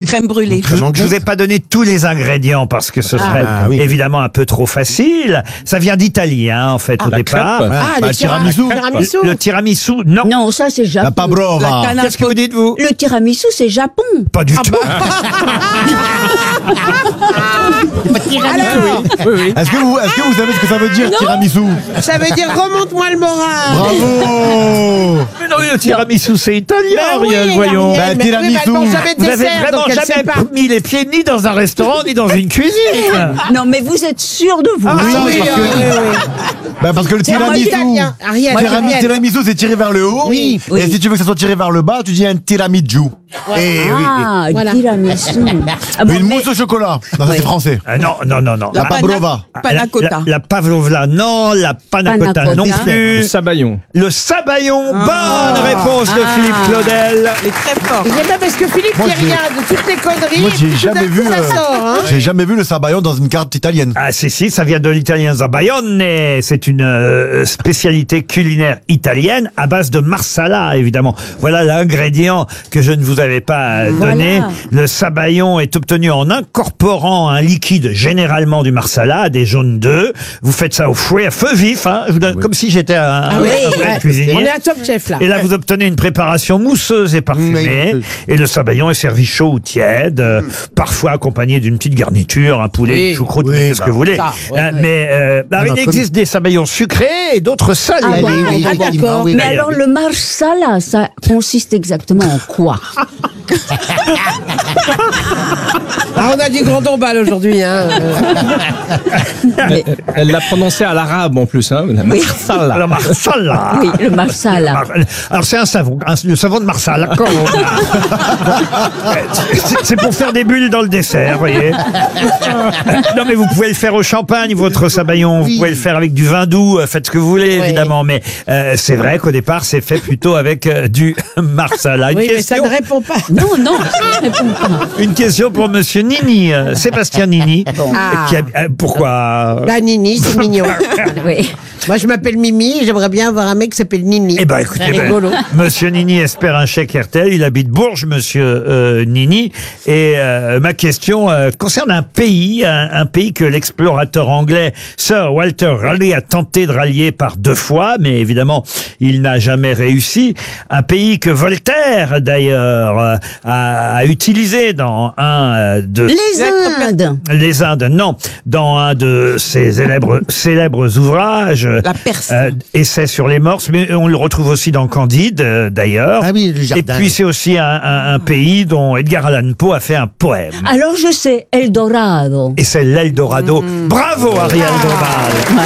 crème brûlée. Je vous ai pas donné tous les ingrédients parce que ce serait évidemment un peu trop facile. Ça vient d'Italie, hein, en fait, au départ. Le tiramisu. Le tiramisu, non. Non, ça c'est Japon. La pabrova. Qu'est-ce que vous dites, vous? Le tiramisu, c'est Japon. Pas du tout. Est-ce que vous savez ce que ça veut dire, tiramisu? Ça veut dire remonte-moi le moral. Bravo. Mais non, le tiramisu, c'est italien, Bah oui, Ariel, voyons. Ariel, Bah, tiramisu. mais bon, jamais de Vous avez dessert, vraiment donc elle sait jamais pas. mis les pieds ni dans un restaurant, ni dans une cuisine. Non, mais vous êtes sûr de vous. Parce que le C'est un mot tiramisu. italien. Ariel, Ariel. Tiramisu, c'est tiré vers le haut. Oui. Et si tu veux que ça soit tiré vers le bas, tu dis un tiramisu. Ah, Voilà. tiramisu. Ah bon, Une mais- mousse au chocolat. Non, ça c'est français. Non. La pabrova. Panna cotta. La pavlovla, non. La panna cotta, Panna non cotta. plus. Le sabayon. Le sabayon, bonne réponse de Philippe Claudel. Il est très fort. C'est pas parce que Philippe Moi, qui j'ai- regarde toutes les conneries. Moi, j'ai tout à jamais coup, vu. ça sort, hein. J'ai jamais vu le sabayon dans une carte italienne. Ah si, ça vient de l'italien zabayone. C'est une spécialité culinaire italienne à base de marsala, évidemment. Voilà l'ingrédient que je ne vous avais pas donné. Voilà. Le sabayon est obtenu en incorporant un liquide, généralement du marsala, des jaunes d'œufs. Vous faites ça au fouet, à feu vif, hein, je vous donne, comme si j'étais un vrai cuisinier. On est à Top Chef là. Et là, vous obtenez une préparation mousseuse et parfumée. Et le sabayon est servi chaud ou tiède, parfois accompagné d'une petite garniture, un poulet, une choucroute, ce que vous voulez. Il existe des sabayons sucrés et d'autres salés. Ah, d'accord. Mais alors le marsala, ça consiste exactement en quoi? Ah, on a du grand tombal aujourd'hui, hein. Elle l'a prononcé à l'arabe en plus, hein. La marsala. Le marsala. Oui, le marsala. Alors c'est un savon, le savon de marsala. C'est pour faire des bulles dans le dessert, vous voyez. Non mais vous pouvez le faire au champagne, votre sabayon. Vous pouvez le faire avec du vin doux, faites ce que vous voulez, évidemment. Mais c'est vrai qu'au départ, c'est fait plutôt avec du marsala. Oui, mais ça ne répond pas. Non, ça répond pas. Une question pour Monsieur Nini, Sébastien Nini. Ah. Pourquoi La Nini, c'est mignon. Oui. Moi, je m'appelle Mimi et j'aimerais bien avoir un mec qui s'appelle Nini. Eh ben, écoutez, C'est rigolo. Monsieur Nini espère un chèque RTL. Il habite Bourges, Monsieur Nini. Et ma question concerne un pays que l'explorateur anglais Sir Walter Raleigh a tenté de rallier par 2 fois, mais évidemment, il n'a jamais réussi. Un pays que Voltaire, d'ailleurs, a utilisé dans un de... Les Indes, non. Dans un de ses célèbres ouvrages, La Perse. Essai sur les morses, mais on le retrouve aussi dans Candide, d'ailleurs. Ah oui, le Et jardin. puis c'est aussi un pays dont Edgar Allan Poe a fait un poème. Alors je sais, Eldorado. Et c'est l'Eldorado. Bravo, Ariel Dombal.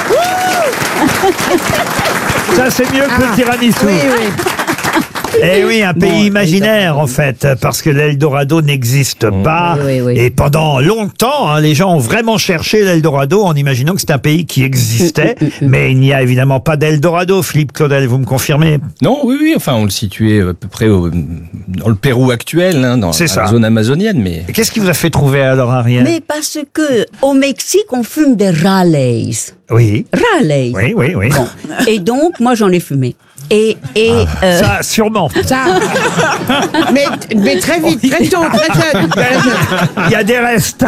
Ça, c'est mieux que le tiramisu. Oui. Eh oui, un pays imaginaire en fait, parce que l'Eldorado n'existe pas. Oui. Et pendant longtemps, les gens ont vraiment cherché l'Eldorado en imaginant que c'est un pays qui existait. Mais il n'y a évidemment pas d'Eldorado. Philippe Claudel, vous me confirmez? Non, oui, enfin, on le situait à peu près dans le Pérou actuel, hein, dans C'est ça. la zone amazonienne, mais... Et qu'est-ce qui vous a fait trouver alors, Ariel? Mais parce que au Mexique, on fume des Raleigh. Oui. Raleigh. Oui. Bon. Et donc, moi, j'en ai fumé. Ça, sûrement. Ça. Mais très vite, très tôt, très jeune. Il y a des restes.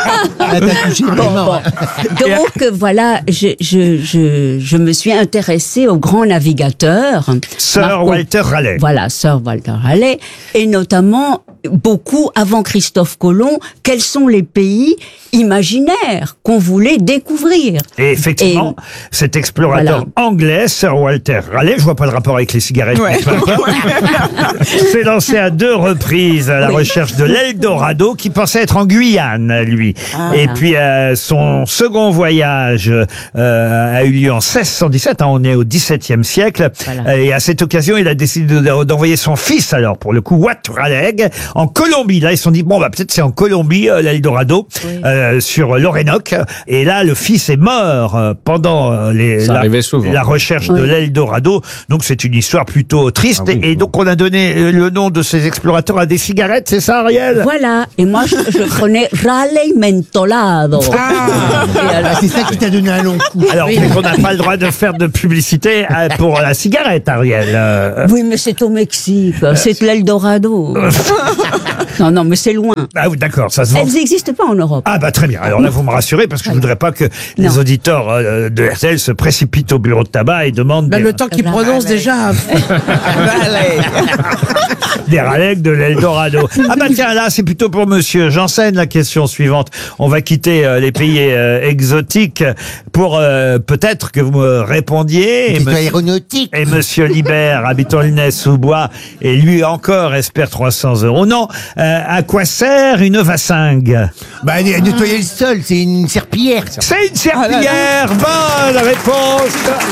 Donc voilà, je me suis intéressée aux grands navigateurs. Sir Walter Raleigh. Voilà, Sir Walter Raleigh, et notamment beaucoup avant Christophe Colomb. Quels sont les pays imaginaires qu'on voulait découvrir? Et effectivement, cet explorateur anglais, Sir Walter Raleigh, je vois pas le rapport avec les cigarettes, mais peu importe, s'est lancé à 2 reprises à la recherche de l'Eldorado, qui pensait être en Guyane, lui. Et puis son second voyage a eu lieu en 1617, on est au XVIIe siècle, et à cette occasion, il a décidé d'envoyer son fils, alors pour le coup, Wat Raleigh, en Colombie. Là, ils se sont dit, bon, bah peut-être c'est en Colombie, l'Eldorado, sur l'Orénoque. Et là, le fils est mort pendant la recherche de l'Eldorado. Donc c'est une histoire plutôt triste. Et donc on a donné le nom de ces explorateurs à des cigarettes, c'est ça, Ariel? Voilà. Et moi, je prenais Raleigh Mentolado. C'est ça qui t'a donné un long coup. Alors, on n'a pas le droit de faire de publicité pour la cigarette, Ariel. Oui, mais c'est au Mexique. C'est l'Eldorado. Non, mais c'est loin. Ah oui, d'accord, ça se vend. Elles n'existent pas en Europe. Ah bah très bien. Alors là, vous me rassurez parce que je voudrais pas que les Non. auditeurs de RTL se précipitent au bureau de tabac et demandent Ben, le temps qu'il prononce déjà. des raleigh de l'Eldorado. Ah bah tiens, là, c'est plutôt pour monsieur Janssen la question suivante. On va quitter les pays exotiques pour peut-être que vous me répondiez. C'est aéronautique. Et monsieur Libert, habitant Aulnay-sous-Bois, et lui encore espère 300 €. Non, à quoi sert une vassingue? Bah, nettoyer le sol, c'est une serpillière. C'est une serpillière. Bonne réponse.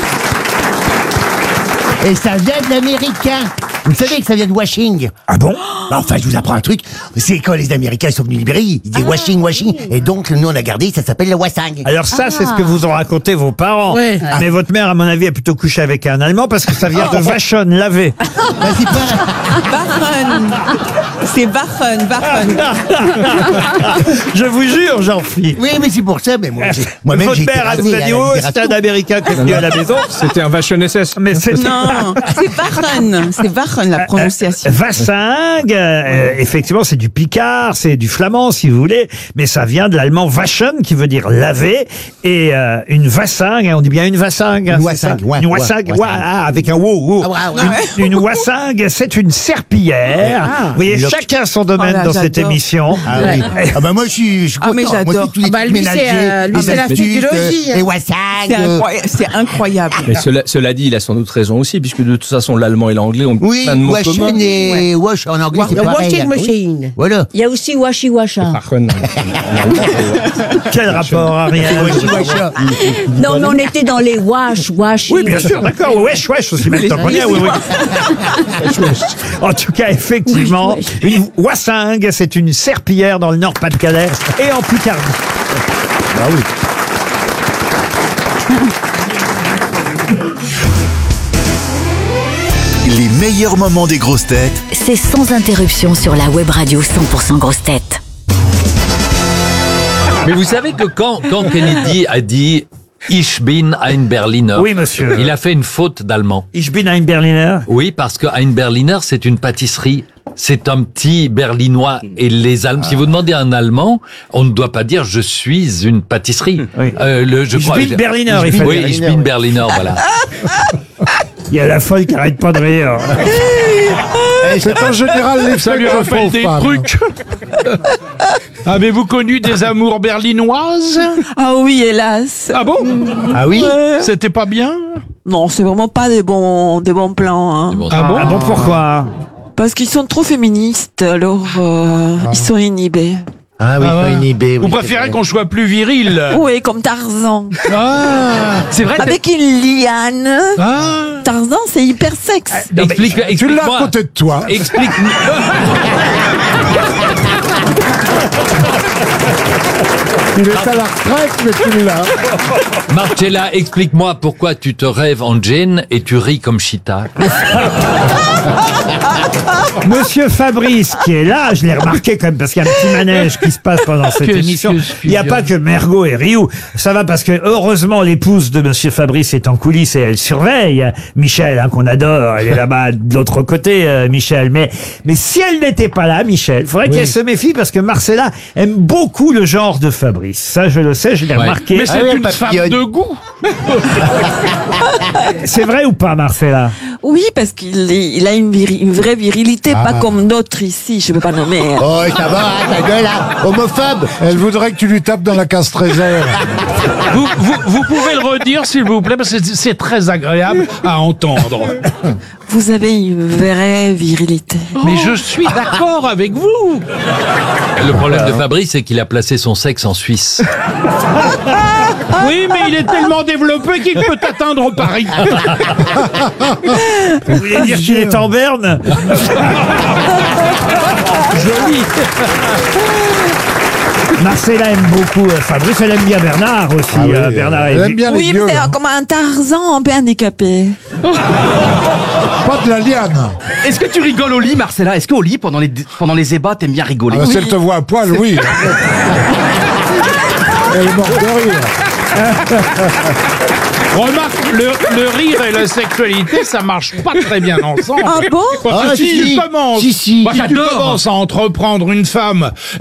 Et ça vient de l'américain. Vous savez que ça vient de washing. Ah bon? Bah, enfin, je vous apprends un truc. C'est quand les Américains sont venus libérer, ils disaient washing. Et donc, nous, on a gardé, ça s'appelle la wassing. Alors ça, c'est ce que vous ont raconté vos parents. Ouais. Mais votre mère, à mon avis, a plutôt couché avec un Allemand parce que ça vient de Waschen, laver. Bah, c'est pas... Wachen. C'est Wachen. Je vous jure, Jean-Philippe. Oui, mais c'est pour ça, mais moi-même, Votre j'ai été mère, elle rasé vous a dit, à la oh, c'est un libération. Américain qui est venu à la maison. C'était un Vachon SS. Mais c'est Non, c'est Wachen. C'est Wachen la prononciation. Vassingue, effectivement, c'est du picard, c'est du flamand, si vous voulez, mais ça vient de l'allemand waschen, qui veut dire laver, et une vassingue, on dit bien une vassingue. Une c'est wassingue, ça ouais, une ouais, wassingue, wassingue. avec un wow. Ah, ouais. Une wassingue, c'est une serpillière. Vous voyez, Une chacun son domaine Oh là, dans cette j'adore. émission. Ah oui. Ah bah moi je suis Ah, mais content. Moi j'adore. c'est tous les Ah bah, trucs lui, ménagers, c'est la psychologie, hein. les wassang. C'est incroyable. Mais cela dit, il a sans doute raison aussi, puisque de toute façon, l'allemand et l'anglais ont Oui, plein de mots washing communs. et wash en anglais c'est Le pareil. washing Oui. machine. Voilà. Il y a aussi Washi Washa. Vachon. Quel rapport, Ariel? Non, mais on était dans les wash. Oui, bien sûr, d'accord. Wesh, aussi, maintenant qu'on y est, oui. En tout cas, effectivement, une wassingue, c'est une serpillière dans le Nord-Pas-de-Calais et en Picardie. Ah oui. Les meilleurs moments des grosses têtes C'est sans interruption sur la web radio 100% grosses têtes. Mais vous savez que quand Kennedy a dit Ich bin ein Berliner, Oui, monsieur. il a fait une faute d'allemand. Ich bin ein Berliner. Oui, parce que ein Berliner, c'est une pâtisserie. C'est un petit berlinois. Et les Allemands, si vous demandez à un Allemand, on ne doit pas dire je suis une pâtisserie. Oui. Je Ich crois. bin Berliner, il fallait Oui, dire. ich bin Berliner, voilà. Il y a la folle qui arrête pas de rire. C'est en général les Ça lui rappelle des trucs. Avez-vous connu des amours berlinoises? Ah oui, hélas. Ah bon? Ah oui. C'était pas bien? Non, c'est vraiment pas des bons plans. Hein. C'est bon. Ah bon? Ah bon, pourquoi? Parce qu'ils sont trop féministes, alors ils sont inhibés. Ah oui, Ah pas ouais. inhibé. Vous préférez qu'on soit plus viril? Oui, comme Tarzan. Ah! C'est vrai. Avec une liane. Ah! Tarzan, c'est hyper sexe. Ah, Explique-moi. Tu l'as à côté de toi. Explique-moi. Il est à la retraite, mais tu l'as. Marcella, explique-moi pourquoi tu te rêves en jean et tu ris comme Chita. Monsieur Fabrice, qui est là, je l'ai remarqué quand même, parce qu'il y a un petit manège qui se passe pendant cette Qu'est-ce émission. qu'il Il n'y a y a pas que Mergot et Rioux. Ça va parce que, heureusement, l'épouse de Monsieur Fabrice est en coulisses et elle surveille. Michel, hein, qu'on adore, elle est là-bas de l'autre côté, Michel. Mais si elle n'était pas là, Michel, il faudrait qu'elle se méfie parce que Marcella aime beaucoup le genre de Fabrice. Ça, je le sais, je l'ai remarqué. Mais c'est oui, une papillonne. femme de goût. C'est vrai ou pas, Marcella? Oui, parce qu'il a une vraie virilité, pas comme d'autres ici, je ne peux pas nommer. Oh, ça va, ta gueule, là. Homophobe. Elle voudrait que tu lui tapes dans la casse trésor. Vous pouvez le redire, s'il vous plaît, parce que c'est très agréable à entendre. Vous avez une vraie virilité. Mais je suis d'accord avec vous. Le problème de Fabrice, c'est qu'il a placé son sexe en Suisse. Oui, mais il est tellement développé qu'il peut atteindre Paris. Vous voulez dire qu'il est en berne? Joli. Marcella aime beaucoup Fabrice, elle aime bien Bernard aussi. Ah oui, Bernard elle est- aime bien les Oui, gueules. mais c'est comme un Tarzan un peu handicapé. Pas de la liane. Est-ce que tu rigoles au lit, Marcella? Est-ce qu'au lit, pendant les ébats, t'aimes bien rigoler? Ah bah, si elle te voit à poil, oui. Elle est morte de rire. Remarque, le rire et la sexualité, ça marche pas très bien ensemble. Ah bon? Parce que si tu commences à entreprendre une femme